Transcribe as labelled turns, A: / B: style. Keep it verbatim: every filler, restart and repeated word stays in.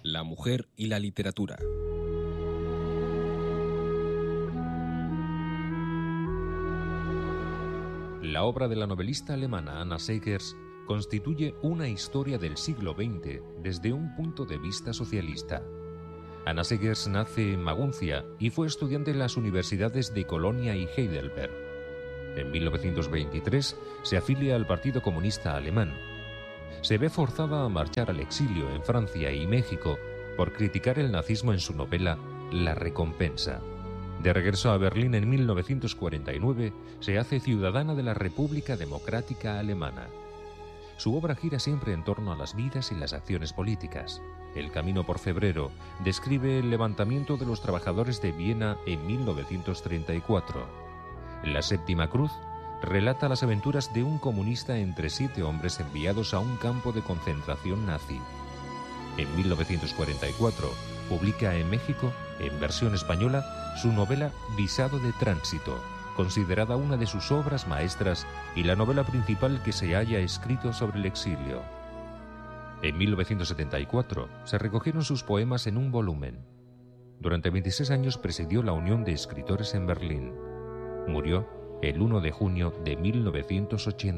A: La mujer y la literatura.
B: La obra de la novelista alemana Anna Seghers constituye una historia del siglo veinte desde un punto de vista socialista. Anna Seghers nace en Maguncia y fue estudiante en las universidades de Colonia y Heidelberg. En mil novecientos veintitrés se afilia al Partido Comunista Alemán. Se ve forzada a marchar al exilio en Francia y México por criticar el nazismo en su novela La recompensa. De regreso a Berlín en mil novecientos cuarenta y nueve, se hace ciudadana de la República Democrática Alemana. Su obra gira siempre en torno a las vidas y las acciones políticas. El Camino por Febrero describe el levantamiento de los trabajadores de Viena en mil novecientos treinta y cuatro. La Séptima Cruz relata las aventuras de un comunista entre siete hombres enviados a un campo de concentración nazi. En mil novecientos cuarenta y cuatro publica en México, en versión española, su novela Visado de Tránsito, considerada una de sus obras maestras y la novela principal que se haya escrito sobre el exilio. En mil novecientos setenta y cuatro se recogieron sus poemas en un volumen. Durante veintiséis años presidió la Unión de Escritores en Berlín. Murió el uno de junio de mil novecientos ochenta.